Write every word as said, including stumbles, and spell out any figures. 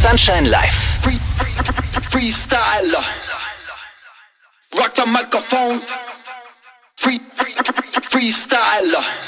Sunshine live. Free, freestyler. Rock the microphone. Free, free, freestyler.